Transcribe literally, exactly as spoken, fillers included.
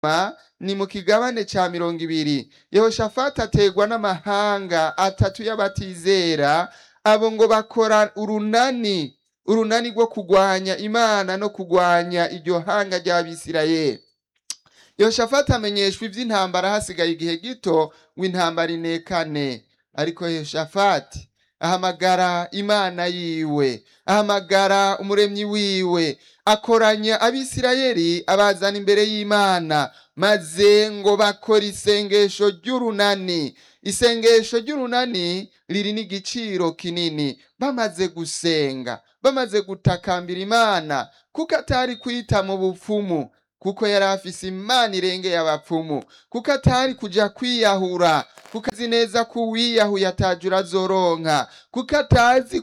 ni mu kigabane ca mirongo ibiri. Yehoshafati ategwa n'amahanga atatu y'abatizera, abo ngo bakora urunani urunani rwo kugwanya Imana no kugwanya iryo hanga ry'Abisirayeli. Yehoshafati amenyeshwa ivy'intambara hasigaye igihe gito ngo intambara inekane, ariko Yehoshafati ahamagara Imana yiwe, ahamagara umuremyi wiwe, akoranya Abisirayeli abazana imbere y'Imana, maze ngo bakora isengesho ry'urunani. Isengesho ry'urunani riri n'igiciro kinini. Bamaze gusenga, bamaze gutakambira Imana, kuko atari kwita mu bupfumu, kuko yari afise Imana irengeye abapfumu, kuko atari kuja kwiyahura, kuko azi neza ko uwiyahuye atajura azoronka, kuko atazi